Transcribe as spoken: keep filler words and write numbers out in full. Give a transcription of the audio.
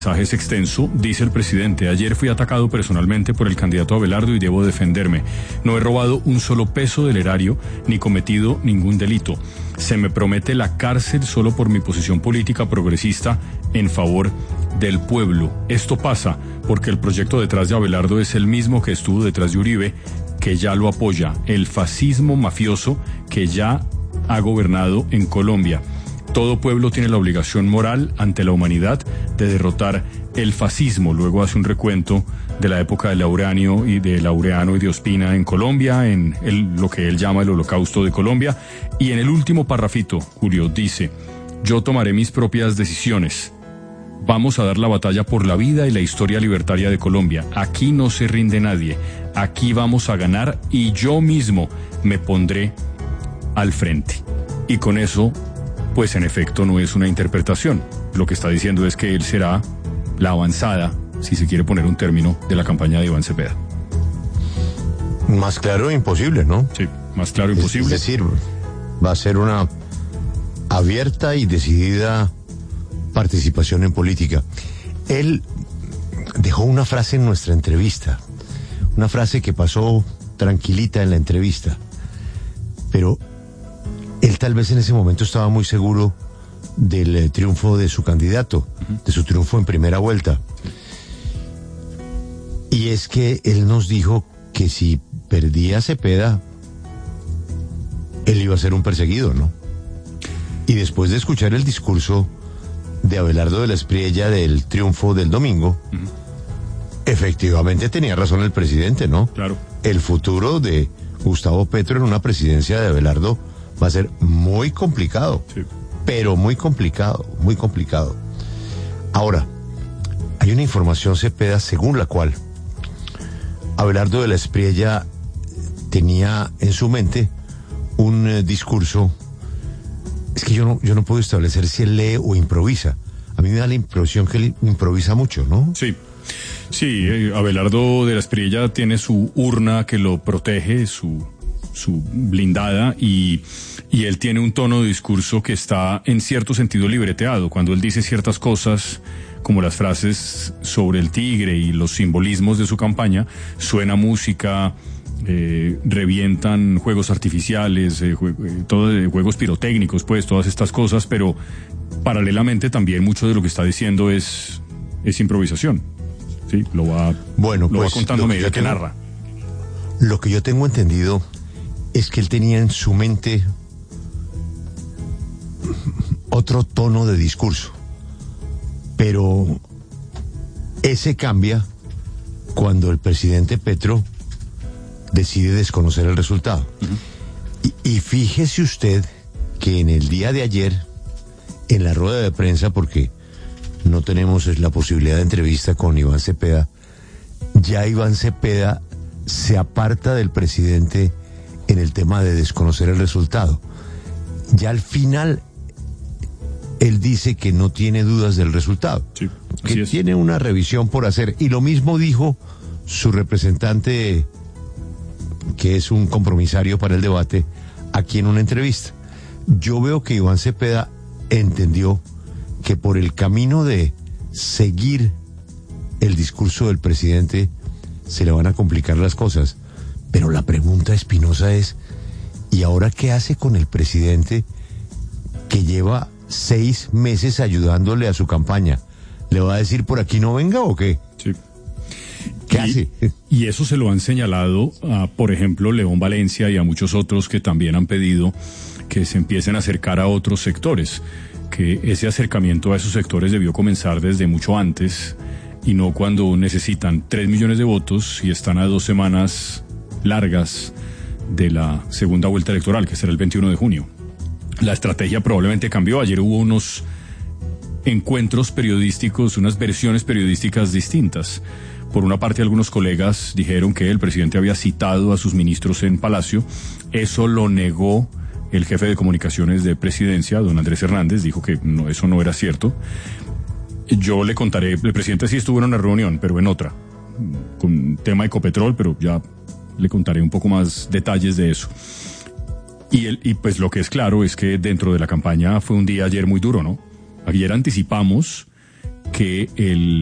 El mensaje es extenso, dice el presidente. Ayer fui atacado personalmente por el candidato Abelardo y debo defenderme. No he robado un solo peso del erario ni cometido ningún delito. Se me promete la cárcel solo por mi posición política progresista en favor del pueblo. Esto pasa porque el proyecto detrás de Abelardo es el mismo que estuvo detrás de Uribe, que ya lo apoya, el fascismo mafioso que ya ha gobernado en Colombia. Todo pueblo tiene la obligación moral ante la humanidad de derrotar el fascismo. Luego hace un recuento de la época de Laureano y de Laureano y de Ospina en Colombia, en el, lo que él llama el Holocausto de Colombia. Y en el último parrafito, Julio, dice: yo tomaré mis propias decisiones. Vamos a dar la batalla por la vida y la historia libertaria de Colombia. Aquí no se rinde nadie. Aquí vamos a ganar y yo mismo me pondré al frente. Y con eso, pues en efecto no es una interpretación. Lo que está diciendo es que él será la avanzada, si se quiere poner un término, de la campaña de Iván Cepeda. Más claro imposible, ¿no? Sí, más claro imposible. Es decir, va a ser una abierta y decidida participación en política. Él dejó una frase en nuestra entrevista, una frase que pasó tranquilita en la entrevista, pero él tal vez en ese momento estaba muy seguro del eh, triunfo de su candidato, uh-huh. de su triunfo en primera vuelta. Y es que él nos dijo que si perdía Cepeda, él iba a ser un perseguido, ¿no? Y después de escuchar el discurso de Abelardo de la Espriella del triunfo del domingo, uh-huh. efectivamente tenía razón el presidente, ¿no? Claro. El futuro de Gustavo Petro en una presidencia de Abelardo va a ser muy complicado, sí. pero muy complicado, muy complicado. Ahora, hay una información, Cepeda, según la cual Abelardo de la Espriella tenía en su mente un eh, discurso. Es que yo no, yo no puedo establecer si él lee o improvisa. A mí me da la impresión que él improvisa mucho, ¿no? Sí. Sí, eh, Abelardo de la Espriella tiene su urna que lo protege, su, su blindada, y, y él tiene un tono de discurso que está en cierto sentido libreteado. Cuando él dice ciertas cosas, como las frases sobre el tigre y los simbolismos de su campaña, suena música, eh, revientan juegos artificiales, eh, jue, eh, todo, eh, juegos pirotécnicos, pues todas estas cosas, pero paralelamente también mucho de lo que está diciendo es, es improvisación. Sí, lo va, bueno, lo pues, va contando a medida que, que tengo, narra. Lo que yo tengo entendido es que él tenía en su mente otro tono de discurso, pero ese cambia cuando el presidente Petro decide desconocer el resultado. Uh-huh. Y, y fíjese usted que en el día de ayer, en la rueda de prensa, porque no tenemos la posibilidad de entrevista con Iván Cepeda, ya Iván Cepeda se aparta del presidente en el tema de desconocer el resultado. Ya al final, él dice que no tiene dudas del resultado, sí, que es. tiene una revisión por hacer, y lo mismo dijo su representante, que es un compromisario para el debate, aquí en una entrevista. Yo veo que Iván Cepeda entendió que por el camino de seguir el discurso del presidente se le van a complicar las cosas. Pero la pregunta espinosa es, ¿y ahora qué hace con el presidente que lleva seis meses ayudándole a su campaña? ¿Le va a decir por aquí no venga o qué? Sí. ¿Qué y, hace? Y eso se lo han señalado a, por ejemplo, León Valencia y a muchos otros que también han pedido que se empiecen a acercar a otros sectores, que ese acercamiento a esos sectores debió comenzar desde mucho antes y no cuando necesitan tres millones de votos y están a dos semanas largas de la segunda vuelta electoral, que será el veintiuno de junio. La estrategia probablemente cambió. Ayer hubo unos encuentros periodísticos, unas versiones periodísticas distintas. Por una parte, algunos colegas dijeron que el presidente había citado a sus ministros en Palacio. Eso lo negó el jefe de comunicaciones de Presidencia, don Andrés Hernández, dijo que no, eso no era cierto. Yo le contaré, el presidente sí estuvo en una reunión, pero en otra, con tema Ecopetrol, pero ya le contaré un poco más detalles de eso. Y, el, y pues lo que es claro es que dentro de la campaña fue un día ayer muy duro, ¿no? Ayer anticipamos que el